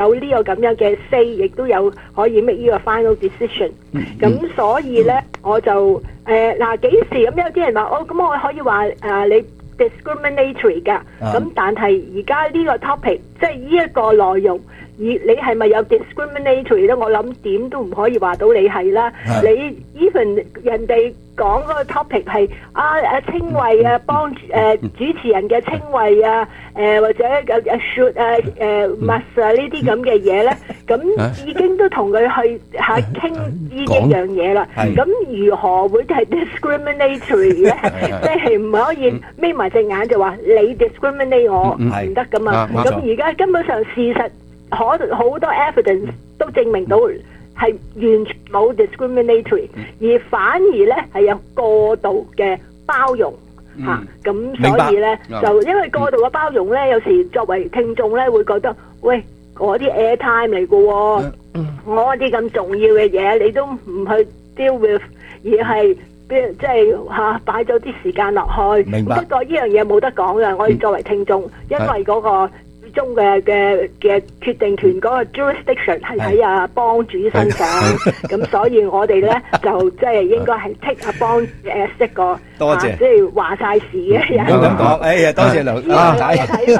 有呢個咁樣嘅 say， 亦都有可以 make 呢個 final decision。咁所以咧，我就幾時咁有啲人話咁我可以話你 discriminatory 㗎。咁但係而家呢個 topic 即係呢一個內容。你係咪有 discriminatory 咧？我諗點都唔可以話到你係啦。你 even 人哋講嗰個 topic 係稱謂啊，幫主持人嘅稱謂啊，或者should must 呢啲咁嘅嘢咧，咁已經都同佢去傾呢一樣嘢啦。咁如何會係 discriminatory 咧？即係唔可以眯埋隻眼就話你 discriminate 我唔得噶嘛？咁而家根本上事實。好多 evidence 都證明到係完全冇 discriminatory，而反而咧係有過度嘅包容咁所以咧就因為過度嘅包容咧，有時作為聽眾咧會覺得，喂，嗰啲 airtime 嚟嘅喎，我啲咁重要嘅嘢你都唔去 deal with， 而係即係擺咗啲時間落去。不過呢樣嘢冇得講嘅，我哋作為聽眾，因為嗰個中嘅決定權嗰個 jurisdiction 係喺幫主身上，咁所以我哋咧就即係應該係 take 阿幫一個多謝， 即係話晒事嘅人。 唔好咁講，哎呀，多謝劉太，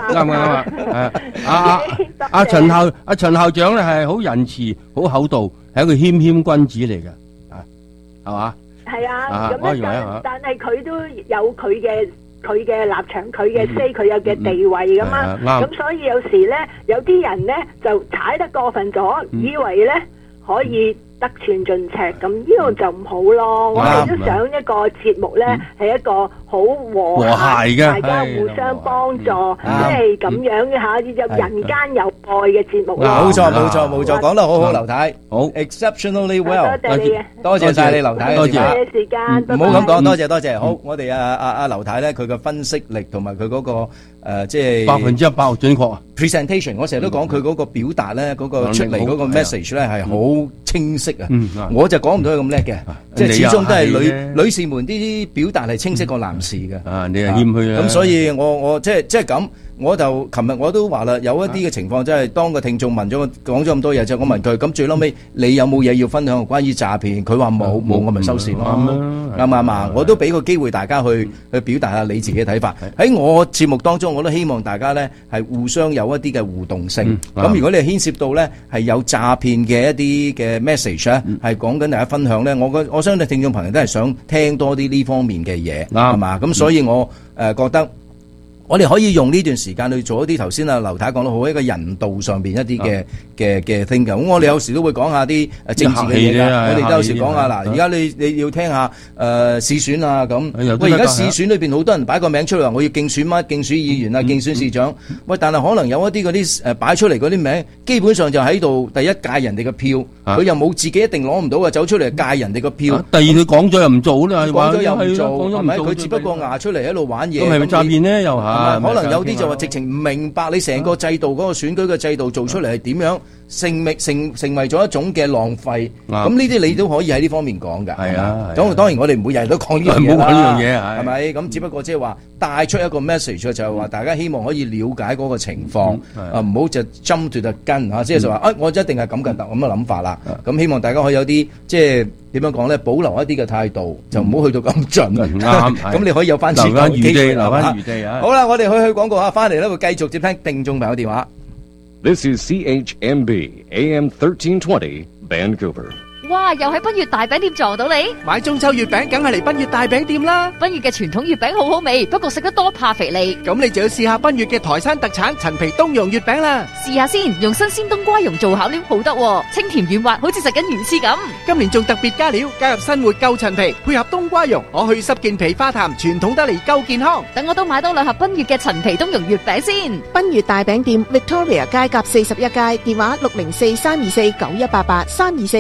啱啊！陳校長咧係好仁慈、好厚道，係一個謙君子嚟嘅，係嘛？ 係啊，咁但係佢都有佢嘅立場，佢嘅 say， 佢有嘅地位噶嘛，咁所以有時咧，有啲人咧就踩得過分咗，以為咧可以得寸進尺，咁呢個就唔好咯。我哋都想一個節目咧係一個好和諧嘅，大家互相幫助，即係咁樣嘅嚇，有人間有愛嘅節目咯。 冇錯，講得好好，劉太，好 exceptionally well， 多謝你嘅， 多謝晒你劉太嘅時間， 唔好咁講，多謝。好，我哋阿劉太咧，佢嘅分析力同埋佢嗰個即係 100%準確啊 presentation， 我成日都講佢嗰個表達咧，嗰個出嚟嗰個 message 咧係好清晰啊。我就講唔到佢咁叻嘅，即係始終都係女士們啲表達係清晰過男士嘅。 你係謙虛啊。 咁所以我即係咁。我就琴日我都話啦，有一啲嘅情況即係當個聽眾問咗講咗咁多嘢之後，我問佢咁最嬲尾你有冇嘢要分享關於詐騙？佢話冇，我咪收線咯，啱唔啱啊？我都俾個機會大家去表達下你自己嘅睇法。喺我節目當中，我都希望大家咧係互相有一啲嘅互動性。咁如果你係牽涉到咧係有詐騙嘅一啲嘅 message 咧，係講緊大家分享咧，我相信聽眾朋友都係想聽多啲呢方面嘅嘢，係嘛？咁所以我覺得。我哋可以用呢段時間去做一啲頭先劉太講得好一個人道上邊一啲嘅 thing 嘅，咁我哋有時都會講下啲政治嘅嘢㗎，我哋都有時講下嗱，而家你要聽下市選啊咁，喂而家市選裏邊好多人擺個名出嚟話我要競選乜競選議員啊競選市長，喂但係可能有一啲嗰啲擺出嚟嗰啲名，基本上就喺度第一屆人哋嘅票，佢又冇自己一定攞唔到啊，走出嚟戒人哋嘅票。 第二佢講咗又唔做啦， 講咗又唔做，係咪？佢只不過牙出嚟喺度玩嘢。 咁係咪詐騙呢？又係？ 可能有啲就話直情唔明白你成個制度嗰個選舉嘅制度做出嚟係點樣成為咗一種嘅浪費。咁呢啲你都可以喺呢方面講㗎。係啊，當然我哋唔會日日都講呢樣嘢啦。唔好講呢樣嘢係咪？咁只不過即係話帶出一個 message 就係話大家希望可以了解嗰個情況，唔好就jump to the gun嚇，即係就話我一定係咁嘅諗法啦。咁希望大家可以有啲即係點樣講咧，保留一啲嘅態度，就唔好去到咁盡。啱，咁你可以有翻留翻餘地啊！好啦，我哋去廣告下，翻嚟咧會繼續接聽聽眾朋友電話。 This is CHMB AM 1320 Vancouver。 哇！又喺賓悅大餅店撞到你， 買中秋月餅梗係嚟賓悅大餅店啦。 賓悅嘅傳統月餅好好味，不過食得多怕肥膩。 咁你就要試下賓悅嘅台山特產陳皮冬蓉月餅啦。 試下先，用新鮮冬瓜蓉做餡料好得，清甜軟滑，好似食緊魚翅咁。 今年仲特別加料，加入新活夠陳皮，配合冬瓜蓉，我去濕健脾化痰，傳統得嚟夠健康。 等我都買多2盒賓悅嘅陳皮冬蓉月餅先。 賓悅大餅店 Victoria 街甲41街，電話604-324-9188 324-9188。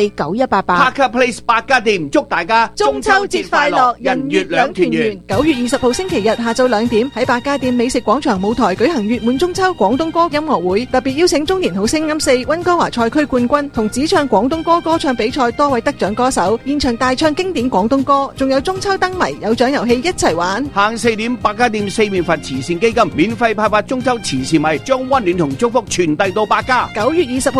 8888。 Parker Place 百家店祝大家中秋節快樂，人月兩團圓。9月20號星期日下晝2點喺百家店美食廣場舞台舉行月滿中秋廣東歌音樂會，特別邀請中年好聲音4溫哥華賽區冠軍同只唱廣東歌歌唱比賽多位得獎歌手，現場大唱經典廣東歌，仲有中秋燈謎有獎遊戲一齊玩。 下午4點，百家店四面佛慈善基金免費派發中秋慈善米，將溫暖同祝福傳遞到百家。 9月20號